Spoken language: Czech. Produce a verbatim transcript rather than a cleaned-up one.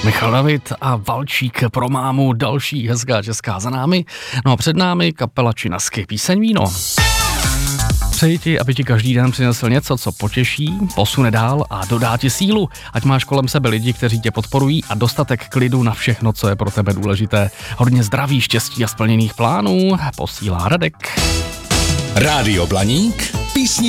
Michal David a Valčík pro mámu, další hezká česká za námi. No a před námi kapela Činasky, píseň Víno. Přeji ti, aby ti každý den přinesl něco, co potěší, posune dál a dodá ti sílu. Ať máš kolem sebe lidi, kteří tě podporují a dostatek klidu na všechno, co je pro tebe důležité. Hodně zdraví, štěstí a splněných plánů posílá Radek. Rádio Blaník, písni